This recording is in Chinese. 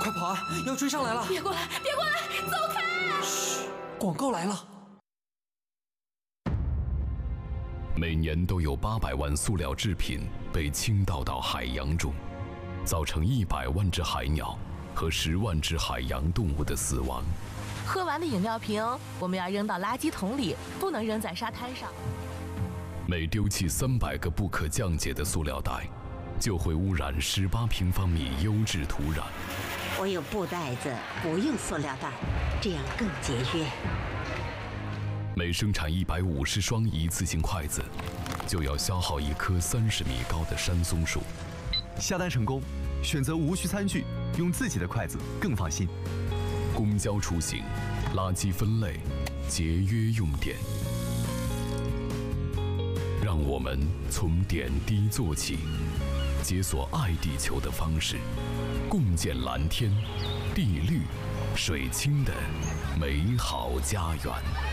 快跑啊！要追上来了！ 别过来，别过来，走开！ 嘘，广告来了。 每年都有800万塑料制品被倾倒到海洋中，造成100万只海鸟和10万只海洋动物的死亡。 喝完的饮料瓶，我们要扔到垃圾桶里，不能扔在沙滩上。 每丢弃300个不可降解的塑料袋，就会污染18平方米优质土壤。 我有布袋子，不用塑料袋，这样更节约。 每生产150双一次性筷子，就要消耗1棵30米高的山松树。 下单成功，选择无需餐具，用自己的筷子更放心。 公交出行，垃圾分类，节约用电。让我们从点滴做起，解锁爱地球的方式，共建蓝天、地绿、水清的美好家园。